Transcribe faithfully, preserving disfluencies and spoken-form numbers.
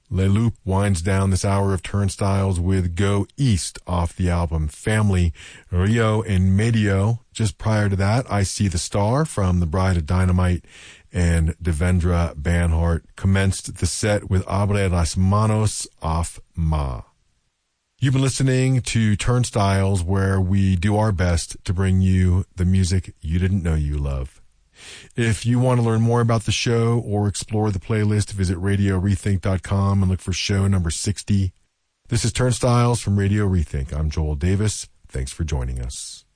Le Loup winds down this hour of Turnstiles with Go East off the album Family, Rio and Medio. Just prior to that, I See the Star from The Bride of Dynamite, and Devendra Banhart commenced the set with Abre las Manos off Ma. You've been listening to Turnstiles, where we do our best to bring you the music you didn't know you love. If you want to learn more about the show or explore the playlist, visit radio rethink dot com and look for show number sixty. This is Turnstiles from Radio Rethink. I'm Joel Davis. Thanks for joining us.